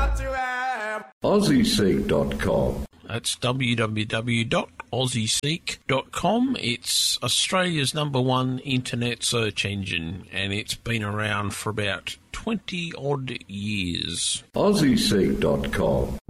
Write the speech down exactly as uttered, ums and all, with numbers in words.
got to have. Aussie Seek dot com. That's w w w dot aussie seek dot com. It's Australia's number one internet search engine, and it's been around for about twenty odd years. Aussie Seek dot com.